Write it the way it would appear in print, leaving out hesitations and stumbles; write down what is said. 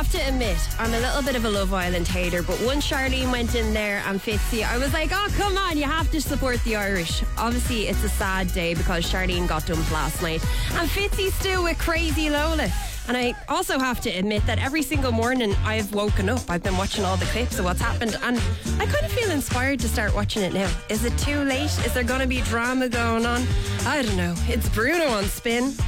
have to admit, I'm a little bit of a Love Island hater, but once Charlene went in there and Fitzy, I was like, oh, come on, you have to support the Irish. Obviously, it's a sad day because Charlene got dumped last night. And Fitzy's still with Crazy Lola. And I also have to admit that every single morning I've woken up, I've been watching all the clips of what's happened, and I kind of feel inspired to start watching it now. Is it too late? Is there going to be drama going on? I don't know. It's Bruno on Spin.